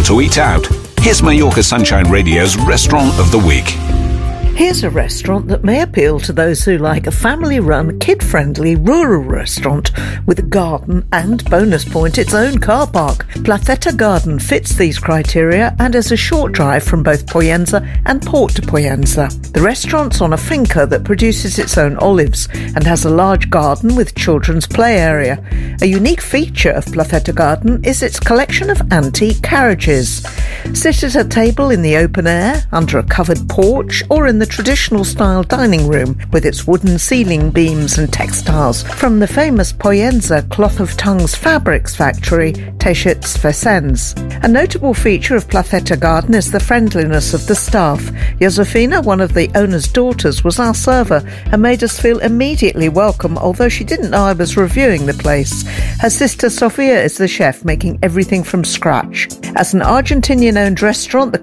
want to eat out? Here's Mallorca Sunshine Radio's Restaurant of the Week. Here's a restaurant that may appeal to those who like a family-run, kid-friendly rural restaurant with a garden and, bonus point, its own car park. Placeta Garden fits these criteria and is a short drive from both Poyenza and Port de Poyenza. The restaurant's on a finca that produces its own olives and has a large garden with children's play area. A unique feature of Placeta Garden is its collection of antique carriages. Sit at a table in the open air, under a covered porch, or in the traditional style dining room with its wooden ceiling beams and textiles from the famous Poyenza Cloth of Tongues fabrics factory, Teixits Vicens. A notable feature of Placeta Garden is the friendliness of the staff. Josefina, one of the owner's daughters, was our server and made us feel immediately welcome, although she didn't know I was reviewing the place. Her sister Sofia is the chef, making everything from scratch. As an Argentinian-owned restaurant, the